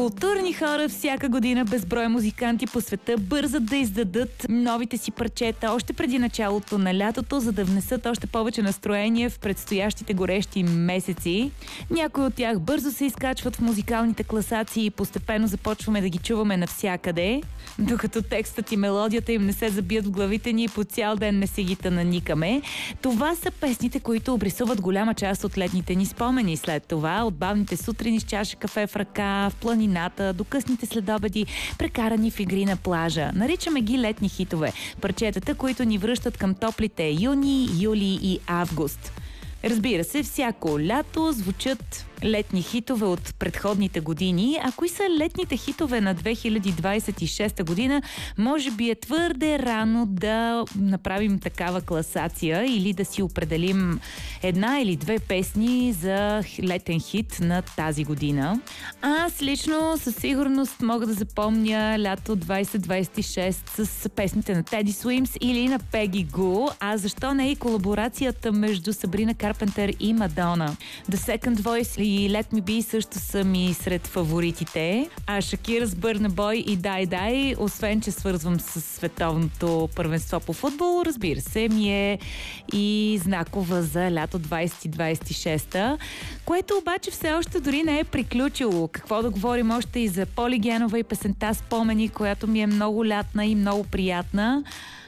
Културни хора всяка година безброй музиканти по света бързат да издадат новите си парчета още преди началото на лятото, за да внесат още повече настроение в предстоящите горещи месеци. Някои от тях бързо се изкачват в музикалните класации и постепенно започваме да ги чуваме навсякъде, докато текстът и мелодията им не се забият в главите ни и по цял ден не се ги наникаме. Това са песните, които обрисуват голяма част от летните ни спомени. След това от бавните сутрини с чаша кафе в ръка, в планината, до късните следобеди, прекарани в игри на плажа. Наричаме ги летни хитове. Парчетата, които ни връщат към топлите юни, юли и август. Разбира се, всяко лято звучат летни хитове от предходните години. А кои са летните хитове на 2026 година? Може би е твърде рано да направим такава класация или да си определим една или две песни за летен хит на тази година. Аз лично със сигурност мога да запомня лято 2026 с песните на Теди Суимс или на Пеги Гу. А защо не и колаборацията между Сабрина Карпентър и Мадона? The Second Voice и Let Me Be също са ми сред фаворитите. А Шакира с Burna Boy и Die Die, освен че свързвам с световното първенство по футбол, разбира се, ми е и знакова за лято 2026, което обаче все още дори не е приключило. Какво да говорим още и за Поли Генова и песента Спомени, която ми е много лятна и много приятна.